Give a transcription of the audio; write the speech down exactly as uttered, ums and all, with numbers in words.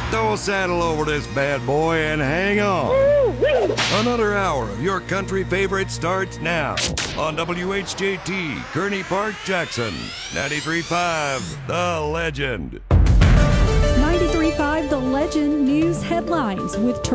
Throw a saddle over this bad boy and hang on. Another hour of your country favorite starts now on W H J T, Kearney Park, Jackson. ninety-three point five, The Legend. ninety-three point five The Legend News Headlines with